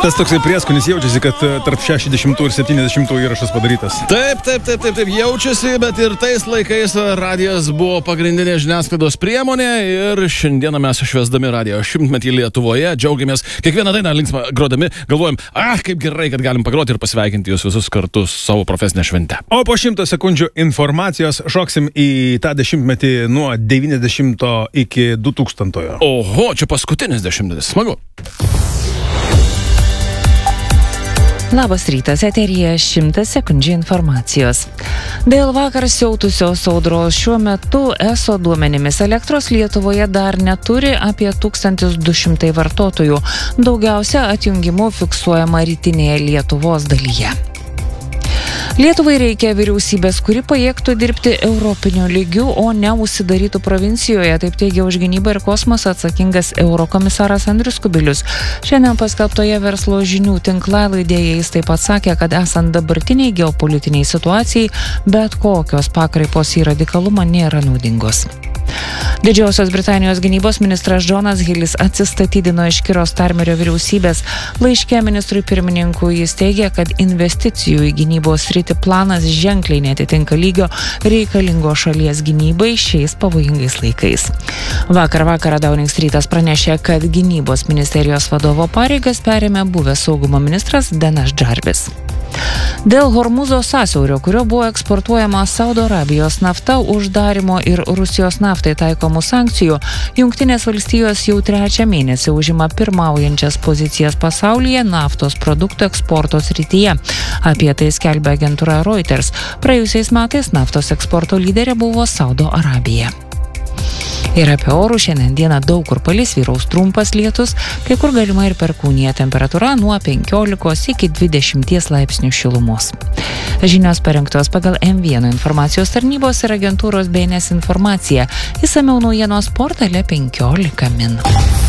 Tas toksai prieskonis jaučiasi, kad tarp 60 ir 70 įrašas padarytas. Taip, jaučiasi, bet ir tais laikais radijas buvo pagrindinė žiniasklaidos priemonė ir šiandieną mes švęsdami radijo 100-metį Lietuvoje džiaugiamės kiekvieną dainą linksmą grodami, galvojam, kaip gerai, kad galim pagroti ir pasveikinti jūs visus kartu su savo profesinę šventę. O po 100 sekundžių informacijos šoksim į tą 10-metį nuo 90 iki 2000. Oho, čia paskutinis 10-metis, smagu. Labas rytas, eteryje 100 sekundžių informacijos. Dėl vakar siautusios audros šiuo metu ESO duomenimis elektros Lietuvoje dar neturi apie 1200 vartotojų. Daugiausia atjungimų fiksuojama rytinėje Lietuvos dalyje. Lietuvai reikia vyriausybės, kuri pajėgtų dirbti europiniu lygiu, o ne užsidarytų provincijoje, taip teigia už gynybą ir kosmosą atsakingas eurokomisaras Andrius Kubilius. Šiandien paskelbtoje verslo žinių tinklalaidėje jis taip pat sakė, kad esant dabartiniai geopolitiniai situacijai, bet kokios pakraipos į radikalumą nėra naudingos. Didžiosios Britanijos gynybos ministras Džonas Hilis atsistatydino iš Kiro Starmerio vyriausybės. Laiške ministrui pirmininkui jis teigia, kad investicijų į gynybos sritį planas ženkliai netitinka lygio reikalingo šalies gynybai šiais pavojingais laikais. Vakar Downing Streetas pranešė, kad gynybos ministerijos vadovo pareigas perėmė buvęs saugumo ministras Denas Džarbis. Dėl Hormuzo sąsiaurio, kurio buvo eksportuojama Saudo Arabijos nafta, uždarimo ir Rusijos naftai taikomų sankcijų, Jungtinės valstijos jau 3 mėnesį užima pirmaujančias pozicijas pasaulyje naftos produktų eksporto srityje. Apie tai skelbia agentūra Reuters. Praėjusiais metais naftos eksporto lyderė buvo Saudo Arabija. Ir apie orų šiandien dieną daug kur palis, vyraus trumpas lietus, kai kur galima ir perkūnija, temperatūra nuo 15 iki 20 laipsnių šilumos. Žinios parengtos pagal M1 informacijos tarnybos ir agentūros BNS informaciją. Išsamiau naujienos portale 15 min.